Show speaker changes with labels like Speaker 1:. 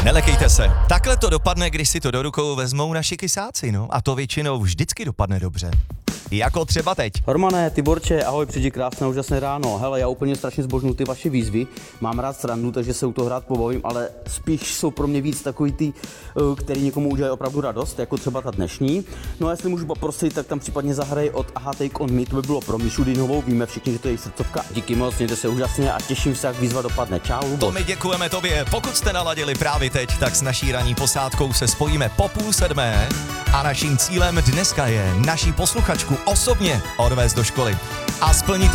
Speaker 1: Nelekejte se. Takhle to dopadne, když si to do rukou vezmou naši kysáci, no. A to většinou vždycky dopadne dobře. Jako třeba teď.
Speaker 2: Romane, Tiborče, ahoj, přijdi krásné úžasné ráno. Hele, já úplně strašně zbožňuji ty vaše výzvy. Mám rád srandu, takže se u toho rád pobavím, ale spíš jsou pro mě víc takový ty, který někomu udělají opravdu radost, jako třeba ta dnešní. No a jestli můžu poprosit, tak tam případně zahraj od Aha Take On Me, to by bylo pro Míšu Dynovou, víme všichni, že to je její srdcovka. Díky moc, mějte se úžasně a těším se, jak výzva dopadne. Čau, Luboš.
Speaker 1: To my děkujeme tobě. Pokud jste naladili právě teď, tak s naší ranní posádkou se spojíme po 6:30 a naším cílem dneska je naší posluchačku osobně odvést do školy a splnit